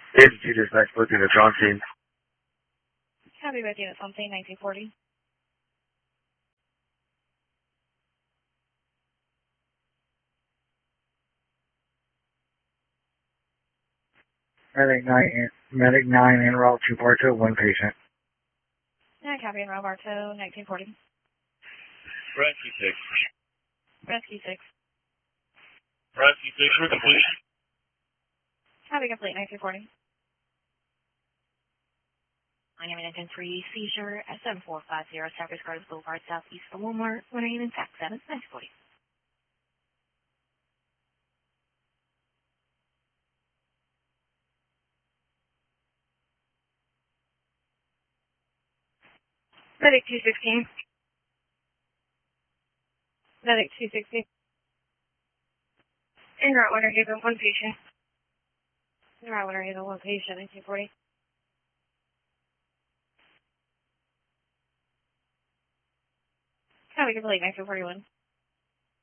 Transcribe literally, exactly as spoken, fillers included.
Agency dispatch, booking the John team. Copy with unit something, nineteen forty. Medic nine, Medic nine en route to Bartow, one patient. Yeah, copy in Route Bartow, nineteen forty. Rescue six. Rescue six. Rescue six for completion. Copy complete, nineteen forty. I am in engine three, seizure at seven four five zero, Southwest Gardens Boulevard, Southeast of Walmart, when I am in fact seven, nineteen forty. Medic two sixteen. Medic two sixty. In route Winter Haven, one patient. In route Winter Haven, one patient, nineteen forty. Copy complete, nineteen forty-one.